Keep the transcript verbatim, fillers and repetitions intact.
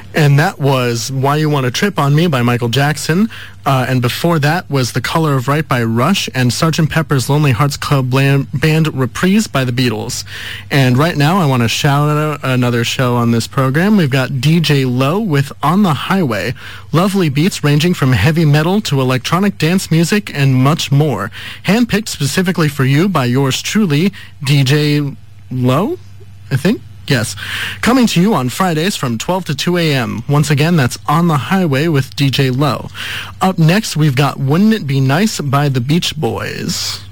And that was Why You Want to Trip on Me by Michael Jackson. Uh, and before that was The Color of Right by Rush and Sergeant Pepper's Lonely Hearts Club Band Reprise by the Beatles. And right now I want to shout out another show on this program. We've got D J Low with On the Highway. Lovely beats ranging from heavy metal to electronic dance music and much more. Handpicked specifically for you by yours truly, D J Low, I think. Yes. Coming to you on Fridays from twelve to two a.m. Once again, that's On the Highway with D J Low. Up next, we've got Wouldn't It Be Nice by the Beach Boys.